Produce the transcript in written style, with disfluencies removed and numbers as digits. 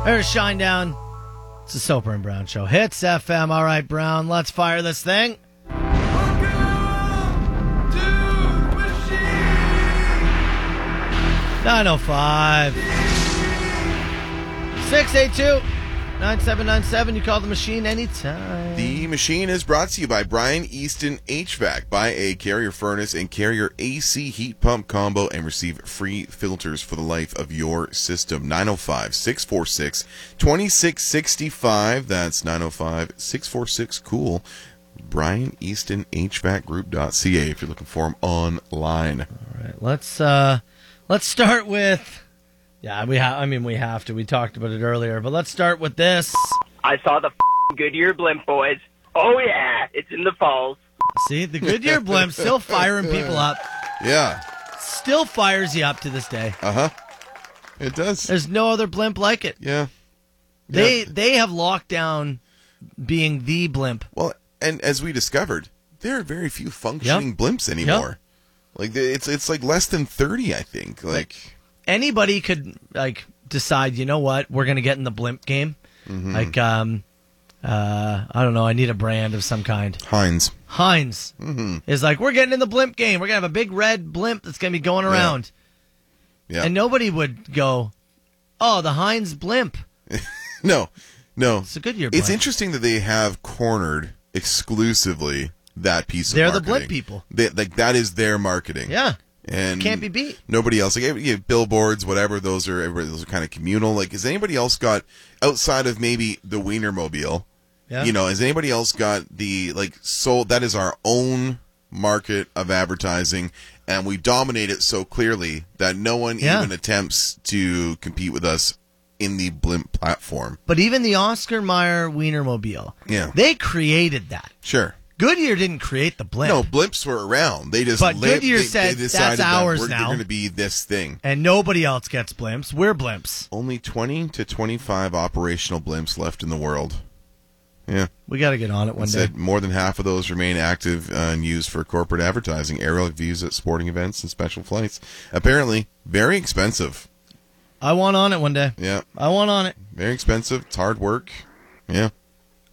There's Shinedown. It's the Soper and Brown Show. Hits FM. All right, Brown, let's fire this thing. Welcome to the machine. 905 682-9797. You call the machine anytime. The machine is brought to you by Brian Easton HVAC. Buy a Carrier furnace and Carrier AC heat pump combo and receive free filters for the life of your system. 905-646-2665. That's 905-646-COOL. Brian Easton HVAC Group.ca if you're looking for him online. All right, let's start with... Yeah, we have to. We talked about it earlier, but let's start with this. I saw the Goodyear blimp, boys. Oh, yeah, it's in the falls. See, the Goodyear blimp still firing people up. Yeah. Still fires you up to this day. Uh-huh. It does. There's no other blimp like it. Yeah. They have locked down being the blimp. Well, and as we discovered, there are very few functioning blimps anymore. Like it's like less than 30, I think. Like anybody could decide, you know what, we're going to get in the blimp game. Mm-hmm. I don't know, I need a brand of some kind. Heinz Mm-hmm. Is like, we're getting in the blimp game. We're going to have a big red blimp that's going to be going around. Yeah. And nobody would go, oh, the Heinz blimp. No. It's a Goodyear blimp. It's interesting that they have cornered exclusively that piece of They're marketing. The blimp people. That is their marketing. Yeah. And can't be beat. Nobody else, like billboards, whatever. Those are kind of communal. Like, has anybody else got, outside of maybe the Wienermobile? Yeah. Has anybody else got that is our own market of advertising, and we dominate it so clearly that no one even attempts to compete with us in the blimp platform. But even the Oscar Mayer Wienermobile, they created that. Sure. Goodyear didn't create the blimp. No, blimps were around. They just Goodyear said, they decided that's ours that now. They're going to be this thing. And nobody else gets blimps. We're blimps. Only 20 to 25 operational blimps left in the world. Yeah. We got to get on it one day. More than half of those remain active and used for corporate advertising, aerial views at sporting events, and special flights. Apparently, very expensive. I want on it one day. Yeah. I want on it. Very expensive. It's hard work. Yeah.